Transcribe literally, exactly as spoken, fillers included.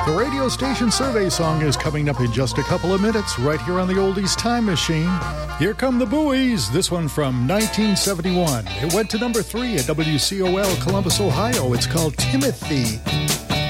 The radio station survey song is coming up in just a couple of minutes, right here on the Oldies Time Machine. Here come the Buoys. This one from nineteen seventy-one. It went to number three at W C O L Columbus, Ohio. It's called Timothy.